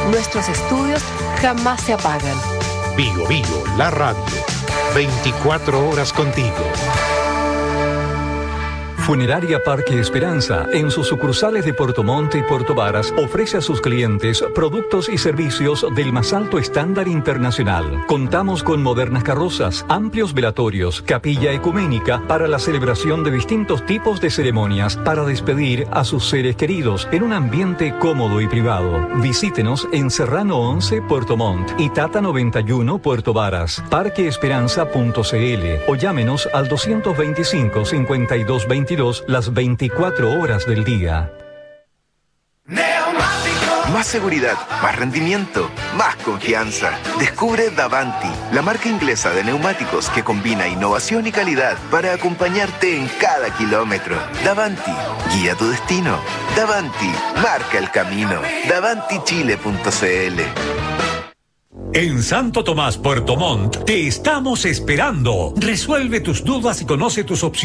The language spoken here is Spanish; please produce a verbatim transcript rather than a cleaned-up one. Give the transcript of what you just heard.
Nuestros estudios jamás se apagan. Bio Bio, la radio. veinticuatro horas contigo. Funeraria Parque Esperanza, en sus sucursales de Puerto Montt y Puerto Varas, ofrece a sus clientes productos y servicios del más alto estándar internacional. Contamos con modernas carrozas, amplios velatorios, capilla ecuménica para la celebración de distintos tipos de ceremonias para despedir a sus seres queridos en un ambiente cómodo y privado. Visítenos en Serrano once, Puerto Montt y Tata noventa y uno, Puerto Varas. parque esperanza punto c l o llámenos al doscientos veinticinco, cincuenta y dos veintidós las veinticuatro horas del día. Más seguridad, más rendimiento, más confianza. Descubre Davanti, la marca inglesa de neumáticos que combina innovación y calidad para acompañarte en cada kilómetro. Davanti, guía tu destino. Davanti, marca el camino. davanti chile punto c l. En Santo Tomás, Puerto Montt, te estamos esperando. Resuelve tus dudas y conoce tus opciones.